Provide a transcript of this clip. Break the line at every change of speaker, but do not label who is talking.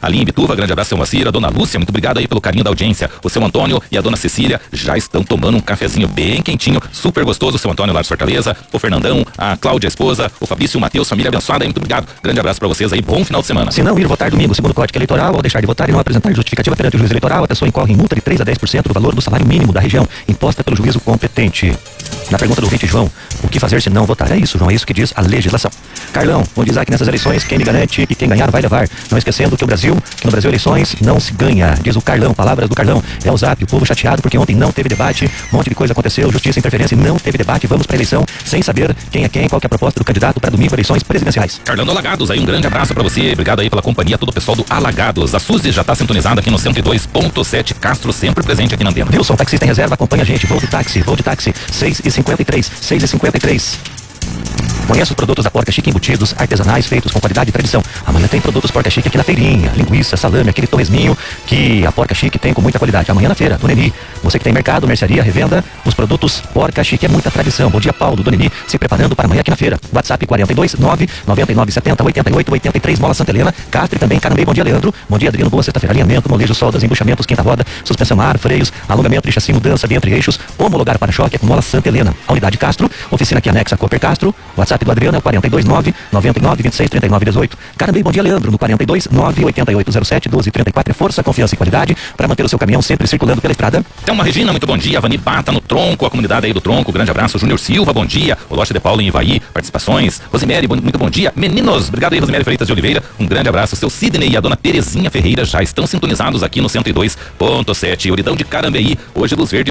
ali em Bituva. Grande abraço, seu Moacir. A dona Lúcia, muito obrigado aí pelo carinho da audiência. O seu Antônio e a dona Cecília já estão tomando um cafezinho bem quentinho, super gostoso. O seu Antônio lá de Fortaleza, o Fernandão, a Cláudia, a esposa, o Fabrício, o Matheus, família abençoada aí, muito obrigado. Grande abraço pra vocês aí, bom final de semana.
Se não ir votar domingo, segundo o Código Eleitoral, ao deixar de votar e não apresentar justificativa perante o juiz eleitoral, a pessoa incorre em multa de 3 a 10% do valor do salário mínimo da região, imposta pelo juízo competente. Na pergunta do ouvinte João, o que fazer se não votar? É isso, João, é isso que diz a legislação. Carlão, vou dizer que nessas eleições, quem me garante que quem ganhar vai levar. Não esquecendo que no Brasil eleições não se ganha. Diz o Carlão, palavras do Carlão. É o Zap, o povo chateado porque ontem não teve debate, um monte de coisa aconteceu, justiça, interferência e não teve debate. Vamos pra eleição sem saber quem é quem, qual que é a proposta do candidato para domingo, eleições presidenciais.
Carlão do Alagados, aí um grande abraço pra você, obrigado aí pela companhia, todo o pessoal do Alagados. A Suzy já tá sintonizada aqui no 102.7, Castro sempre presente aqui na antena.
Wilson, taxista em reserva, acompanha a gente, voo de táxi, 6h53, 6h53. Conheça os produtos da Porca Chique embutidos, artesanais, feitos com qualidade e tradição. Amanhã tem produtos Porca Chique aqui na feirinha, linguiça, salame, aquele torresminho que a Porca Chique tem com muita qualidade. Amanhã na feira, Dona Eni, você que tem mercado, mercearia, revenda, os produtos Porca Chique é muita tradição. Bom dia, Paulo, Dona Eni, se preparando para amanhã aqui na feira. WhatsApp 42 99970 88 83, Mola Santa Helena, Castro e também Carambeí. Bom dia, Leandro. Bom dia, Adriano. Boa sexta-feira. Alinhamento, molejo, soldas, embuchamentos, quinta roda, suspensão a ar, freios, alongamento de chassi, mudança de entre eixos, homologar para-choque com Mola Santa Helena. A unidade Castro, oficina aqui anexa Cooper Castro. WhatsApp do Adriano é o 42 999 26 39 18. Carambeí, bom dia, Leandro, no 42 98807 1234. É força, confiança e qualidade para manter o seu caminhão sempre circulando pela estrada.
Então, uma Regina, muito bom dia. Vani Bata no Tronco, a comunidade aí do Tronco, grande abraço. Júnior Silva, bom dia. O Lote de Paulo em Ivaí, participações. Rosemary, muito bom dia. Meninos, obrigado aí, Rosemary Freitas de Oliveira, um grande abraço. Seu Sidney e a dona Terezinha Ferreira já estão sintonizados aqui no 102.7. Uridão de Carambeí, hoje Luz Verde